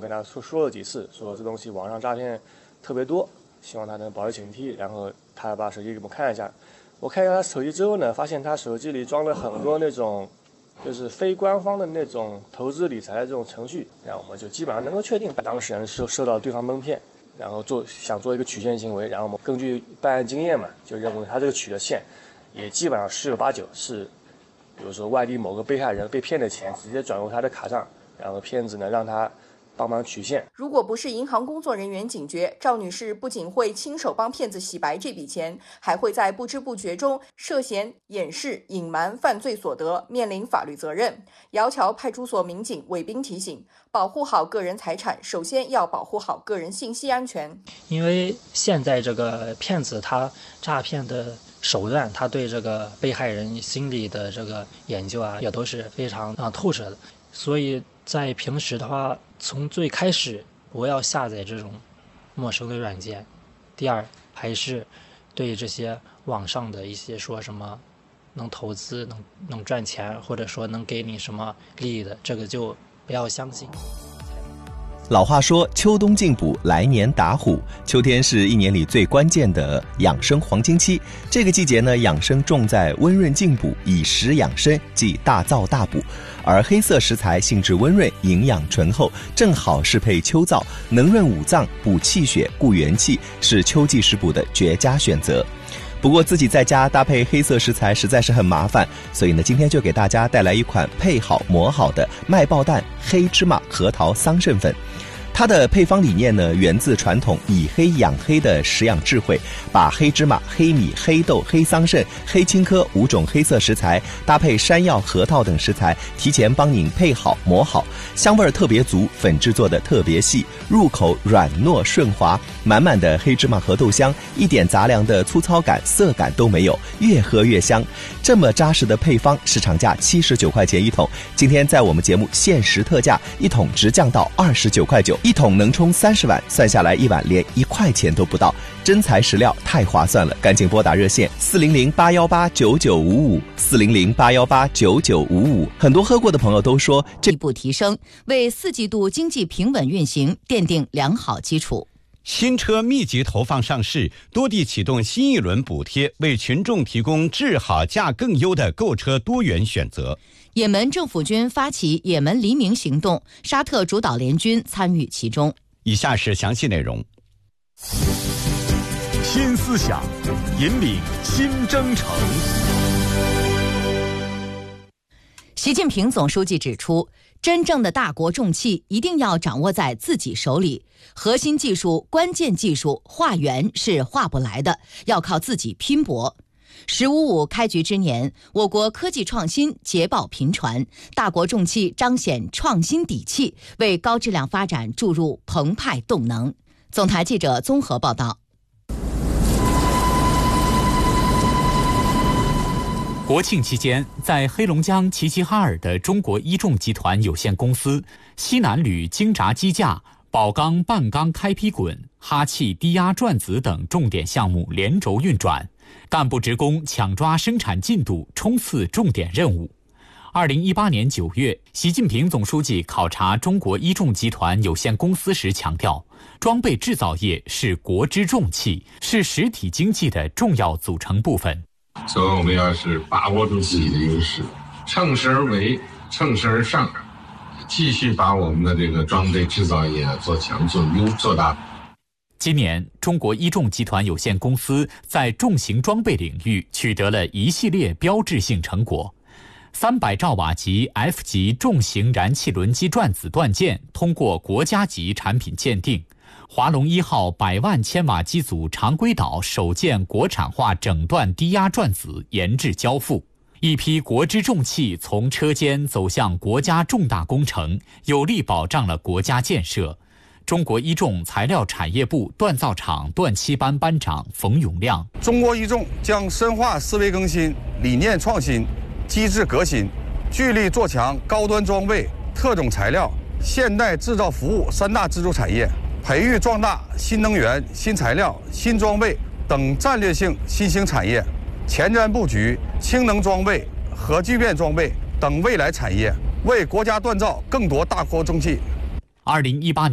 跟他说了几次，说这东西网上诈骗特别多，希望他能保持警惕。然后他把手机给我们看一下，我看一下他手机之后呢，发现他手机里装了很多那种就是非官方的那种投资理财的这种程序，然后我们就基本上能够确定当事人是受到对方蒙骗，然后想做一个取现行为。然后我们根据办案经验嘛，就认为他这个取的现也基本上10有8九是，比如说外地某个被害人被骗的钱直接转入他的卡上，然后骗子呢让他帮忙取现。 如果不是银行工作人员警觉，赵女士不仅会亲手帮骗子洗白这笔钱，还会在不知不觉中涉嫌掩饰、隐瞒犯罪所得，面临法律责任。姚桥派出所民警韦斌提醒，保护好个人财产，首先要保护好个人信息安全。 因为现在这个骗子他诈骗的手段，他对这个被害人心理的这个研究啊，也都是非常透彻的。所以在平时的话，从最开始不要下载这种陌生的软件。第二，还是对这些网上的一些说什么能投资、能赚钱，或者说能给你什么利益的，这个就不要相信。 老话说秋冬进补，来年打虎。秋天是一年里最关键的养生黄金期，这个季节呢，养生重在温润进补，以食养生，即大燥大补。而黑色食材性质温润，营养醇厚，正好适配秋燥，能润五脏，补气血，固元气，是秋季食补的绝佳选择。不过自己在家搭配黑色食材实在是很麻烦，所以呢，今天就给大家带来一款配好磨好的麦爆蛋黑芝麻核桃桑葚粉。它的配方理念呢，源自传统以黑养黑的食养智慧，把黑芝麻、黑米、黑豆、黑桑葚、黑青稞5种黑色食材搭配山药、核桃等食材，提前帮您配好磨好，香味特别足，粉制作的特别细，入口软糯顺滑，满满的黑芝麻核豆香，一点杂粮的粗糙感、涩感都没有，越喝越香。这么扎实的配方，市场价79块钱一桶，今天在我们节目限时特价，一桶直降到29块9。一桶能冲30碗，算下来一碗连1块钱都不到，真材实料，太划算了！赶紧拨打热线400-818-9955，400-818-9955。很多喝过的朋友都说， 这一步提升，为4季度经济平稳运行奠定良好基础。 新车密集投放上市，多地启动新一轮补贴，为群众提供质好价更优的购车多元选择。 也门政府军发起也门黎明行动，沙特主导联军参与其中。 以下是详细内容。 新思想，引领新征程。 习近平总书记指出，真正的大国重器一定要掌握在自己手里，核心技术、关键技术化缘是化不来的，要靠自己拼搏。“15+5”开局之年，我国科技创新捷报频传，大国重器彰显创新底气，为高质量发展注入澎湃动能。总台记者综合报道。 国庆期间，在黑龙江齐齐哈尔的中国一众集团有限公司、西南铝精轧机架、宝钢半钢开劈滚、哈气低压转子等重点项目连轴运转，干部职工抢抓生产进度，冲刺重点任务。2018年9月，习近平总书记考察中国一众集团有限公司时强调，装备制造业是国之重器，是实体经济的重要组成部分。 所以我们要是把握住自己的优势，乘势而为，乘势而上，继续把我们的这个装备制造业做强做优做大。 今年，中国一众集团有限公司在重型装备领域取得了一系列标志性成果。300兆瓦级 F 级重型燃气轮机转子锻件通过国家级产品鉴定。华龙1号100万千瓦机组常规岛首件国产化整段低压转子研制交付，一批国之重器从车间走向国家重大工程，有力保障了国家建设。中国一众材料产业部锻造厂锻漆班班长冯永亮： 中国一众将深化思维更新、理念创新、机制革新，聚力做强高端装备、特种材料、现代制造服务3大支柱产业，培育壮大新能源、新材料、新装备等战略性新兴产业，前瞻布局氢能装备、核聚变装备等未来产业，为国家锻造更多大国重器。 2018年